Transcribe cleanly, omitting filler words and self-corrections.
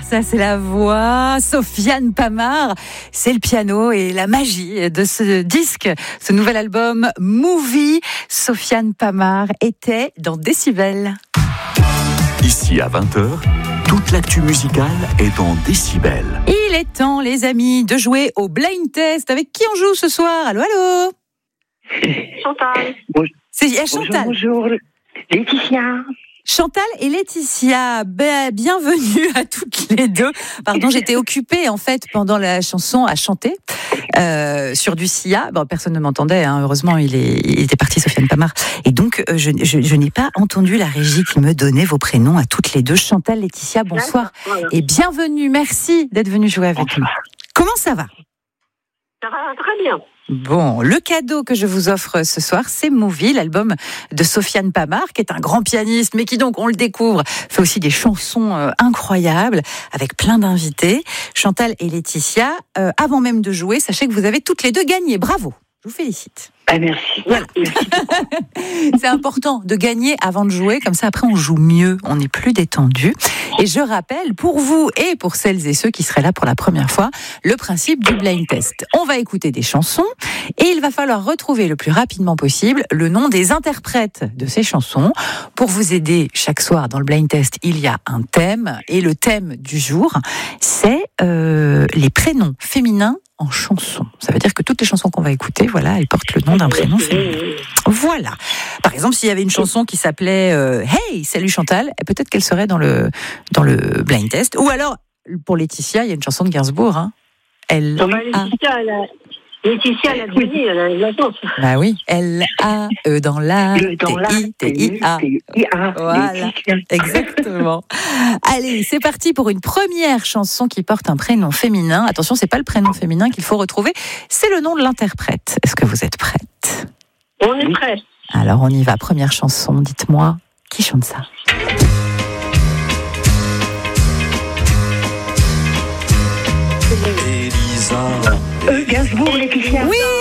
ça c'est la voix. Sofiane Pamart, c'est le piano et la magie de ce disque, ce nouvel album Movie. Sofiane Pamart était dans Décibel. Ici à 20h, toute l'actu musicale est dans Décibel. Il est temps, les amis, de jouer au blind test. Avec qui on joue ce soir? Allô, allô? Chantal. C'est Chantal. Bonjour, Laetitia. Chantal et Laetitia, bienvenue à toutes les deux. Pardon, j'étais occupée en fait pendant la chanson à chanter sur du Sia. Bon, personne ne m'entendait, hein. Heureusement il était parti, Sofiane Pamart. Et donc je n'ai pas entendu la régie qui me donnait vos prénoms à toutes les deux. Chantal, Laetitia, bonsoir et bienvenue. Merci d'être venue jouer avec nous. Comment ça va? Ça va très bien. Bon, le cadeau que je vous offre ce soir, c'est Movie, l'album de Sofiane Pamart, qui est un grand pianiste, mais qui donc, on le découvre, fait aussi des chansons incroyables, avec plein d'invités. Chantal et Laetitia, avant même de jouer, sachez que vous avez toutes les deux gagné. Bravo, je vous félicite. Merci. Voilà. C'est important de gagner avant de jouer, comme ça après on joue mieux, on est plus détendu. Et je rappelle, pour vous et pour celles et ceux qui seraient là pour la première fois, le principe du blind test. On va écouter des chansons et il va falloir retrouver le plus rapidement possible le nom des interprètes de ces chansons. Pour vous aider, chaque soir dans le blind test, il y a un thème et le thème du jour, c'est les prénoms féminins en chanson. Ça veut dire que toutes les chansons qu'on va écouter, voilà, elles portent le nom d'un prénom féminin. Voilà. Par exemple, s'il y avait une chanson qui s'appelait Hey, salut Chantal, peut-être qu'elle serait dans le blind test. Ou alors, pour Laetitia, il y a une chanson de Gainsbourg. Hein. Laetitia, elle a gagné, elle a la chance. Bah oui, L-A-E dans la T-I-T-I-A. Voilà, exactement. Allez, c'est parti pour une première chanson qui porte un prénom féminin. Attention, c'est pas le prénom féminin qu'il faut retrouver, c'est le nom de l'interprète. Est-ce que vous êtes prête? On est prêts. Alors on y va, première chanson, dites-moi, qui chante ça? Gainsbourg, Laetitia. Oui,